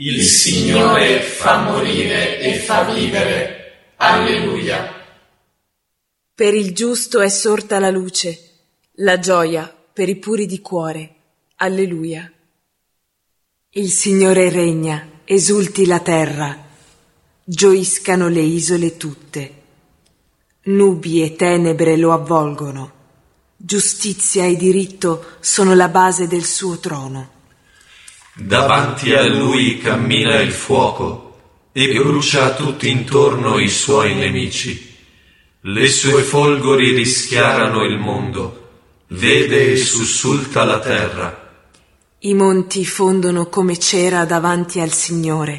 Il Signore fa morire e fa vivere. Alleluia. Per il giusto è sorta la luce, la gioia per i puri di cuore. Alleluia. Il Signore regna, esulti la terra, gioiscano le isole tutte. Nubi e tenebre lo avvolgono, giustizia e diritto sono la base del suo trono. Davanti a lui cammina il fuoco e brucia tutti intorno i suoi nemici. Le sue folgori rischiarano il mondo, vede e sussulta la terra. I monti fondono come cera davanti al Signore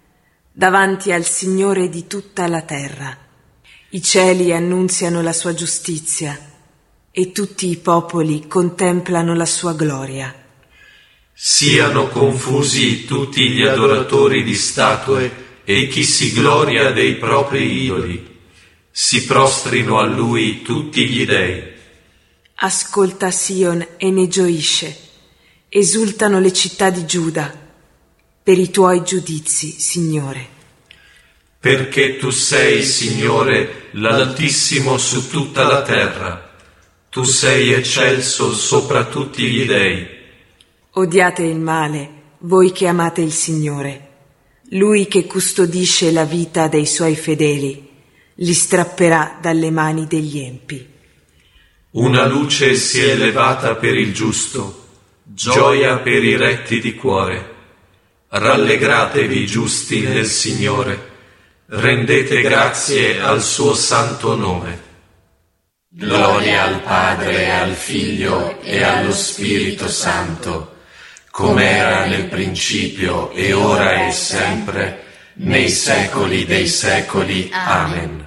di tutta la terra. I cieli annunziano la sua giustizia e tutti i popoli contemplano la sua gloria. Siano confusi tutti gli adoratori di statue e chi si gloria dei propri idoli. Si prostrino a lui tutti gli dei. Ascolta Sion e ne gioisce. Esultano le città di Giuda per i tuoi giudizi, Signore. Perché tu sei, Signore, l'Altissimo su tutta la terra. Tu sei eccelso sopra tutti gli dei. Odiate il male, voi che amate il Signore. Lui che custodisce la vita dei suoi fedeli, li strapperà dalle mani degli empi. Una luce si è levata per il giusto, gioia per i retti di cuore. Rallegratevi giusti nel Signore, rendete grazie al suo santo nome. Gloria al Padre, al Figlio e allo Spirito Santo, come era nel principio e ora e sempre, nei secoli dei secoli. Amen.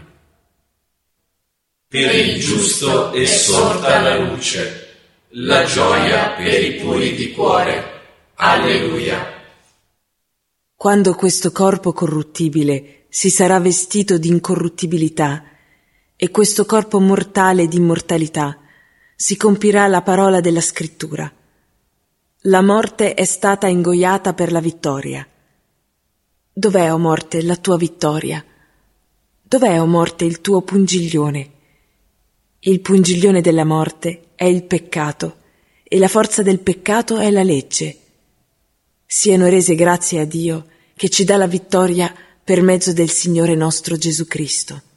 Per il giusto è sorta la luce, la gioia per i puri di cuore. Alleluia. Quando questo corpo corruttibile si sarà vestito di incorruttibilità e questo corpo mortale di immortalità, si compirà la parola della Scrittura. La morte è stata ingoiata per la vittoria. Dov'è, o morte, la tua vittoria? Dov'è, o morte, il tuo pungiglione? Il pungiglione della morte è il peccato e la forza del peccato è la legge. Siano rese grazie a Dio che ci dà la vittoria per mezzo del Signore nostro Gesù Cristo.